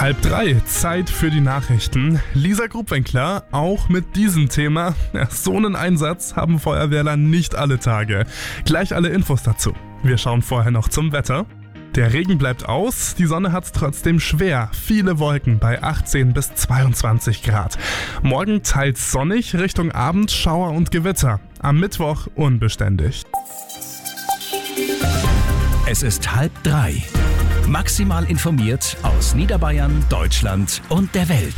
2:30, Zeit für die Nachrichten. Lisa Grubwinkler, auch mit diesem Thema. Ja, so einen Einsatz haben Feuerwehrler nicht alle Tage. Gleich alle Infos dazu. Wir schauen vorher noch zum Wetter. Der Regen bleibt aus, die Sonne hat's trotzdem schwer. Viele Wolken bei 18 bis 22 Grad. Morgen teils sonnig, Richtung Abend Schauer und Gewitter. Am Mittwoch unbeständig. Es ist 2:30. Maximal informiert aus Niederbayern, Deutschland und der Welt.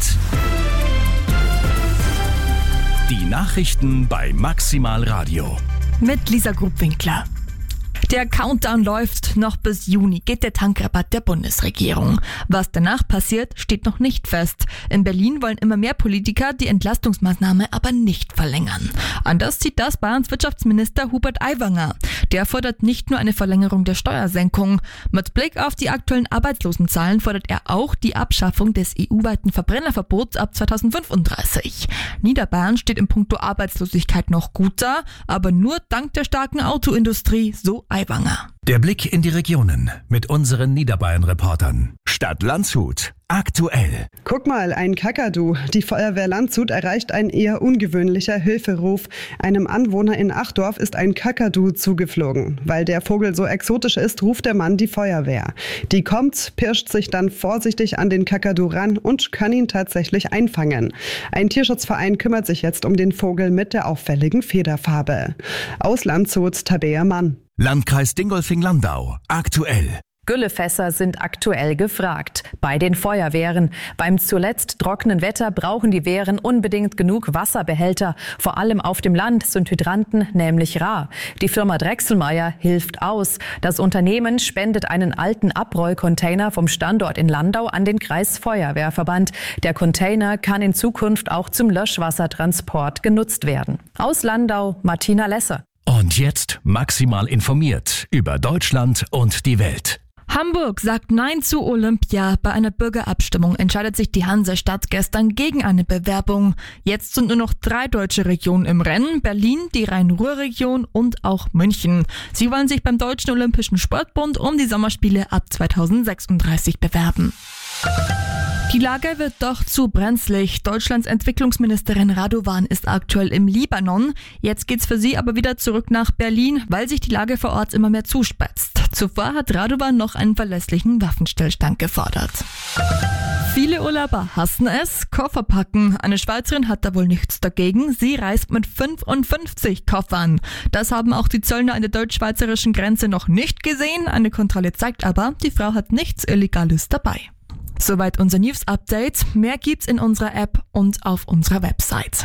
Die Nachrichten bei Maximal Radio. Mit Lisa Grubwinkler. Der Countdown läuft. Noch bis Juni geht der Tankrabatt der Bundesregierung. Was danach passiert, steht noch nicht fest. In Berlin wollen immer mehr Politiker die Entlastungsmaßnahme aber nicht verlängern. Anders sieht das Bayerns Wirtschaftsminister Hubert Aiwanger. Der fordert nicht nur eine Verlängerung der Steuersenkung. Mit Blick auf die aktuellen Arbeitslosenzahlen fordert er auch die Abschaffung des EU-weiten Verbrennerverbots ab 2035. Niederbayern steht in puncto Arbeitslosigkeit noch gut da, aber nur dank der starken Autoindustrie, so Aiwanger. Der Blick in die Regionen mit unseren Niederbayern-Reportern. Stadt Landshut. Aktuell. Guck mal, ein Kakadu. Die Feuerwehr Landshut erreicht ein eher ungewöhnlicher Hilferuf. Einem Anwohner in Achdorf ist ein Kakadu zugeflogen. Weil der Vogel so exotisch ist, ruft der Mann die Feuerwehr. Die kommt, pirscht sich dann vorsichtig an den Kakadu ran und kann ihn tatsächlich einfangen. Ein Tierschutzverein kümmert sich jetzt um den Vogel mit der auffälligen Federfarbe. Aus Landshut, Tabea Mann. Landkreis Dingolfing-Landau. Aktuell. Güllefässer sind aktuell gefragt. Bei den Feuerwehren. Beim zuletzt trockenen Wetter brauchen die Wehren unbedingt genug Wasserbehälter. Vor allem auf dem Land sind Hydranten nämlich rar. Die Firma Drechselmeier hilft aus. Das Unternehmen spendet einen alten Abrollcontainer vom Standort in Landau an den Kreisfeuerwehrverband. Der Container kann in Zukunft auch zum Löschwassertransport genutzt werden. Aus Landau, Martina Lesser. Und jetzt maximal informiert über Deutschland und die Welt. Hamburg sagt Nein zu Olympia. Bei einer Bürgerabstimmung entscheidet sich die Hansestadt gestern gegen eine Bewerbung. Jetzt sind nur noch 3 deutsche Regionen im Rennen: Berlin, die Rhein-Ruhr-Region und auch München. Sie wollen sich beim Deutschen Olympischen Sportbund um die Sommerspiele ab 2036 bewerben. Die Lage wird doch zu brenzlig. Deutschlands Entwicklungsministerin Radovan ist aktuell im Libanon. Jetzt geht's für sie aber wieder zurück nach Berlin, weil sich die Lage vor Ort immer mehr zuspitzt. Zuvor hat Radovan noch einen verlässlichen Waffenstillstand gefordert. Viele Urlauber hassen es, Koffer packen. Eine Schweizerin hat da wohl nichts dagegen. Sie reist mit 55 Koffern. Das haben auch die Zöllner an der deutsch-schweizerischen Grenze noch nicht gesehen. Eine Kontrolle zeigt aber, die Frau hat nichts Illegales dabei. Soweit unser News-Update. Mehr gibt's in unserer App und auf unserer Website.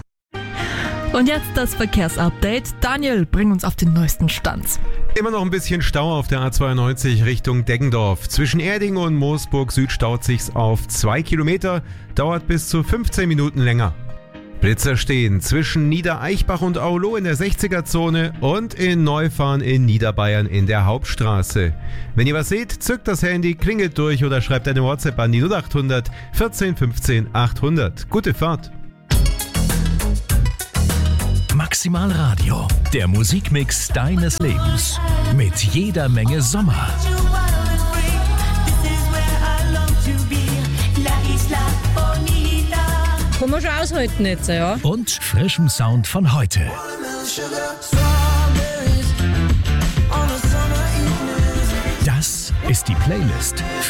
Und jetzt das Verkehrsupdate. Daniel, bring uns auf den neuesten Stand. Immer noch ein bisschen Stau auf der A92 Richtung Deggendorf. Zwischen Erding und Moosburg Süd staut sich's auf 2 Kilometer, dauert bis zu 15 Minuten länger. Blitzer stehen zwischen Niedereichbach und Auloh in der 60er-Zone und in Neufahren in Niederbayern in der Hauptstraße. Wenn ihr was seht, zückt das Handy, klingelt durch oder schreibt eine WhatsApp an die 0800 14 15 800. Gute Fahrt! Maximal Radio, der Musikmix deines Lebens. Mit jeder Menge Sommer. Kann man schon aushalten jetzt, ja. Und frischem Sound von heute. Das ist die Playlist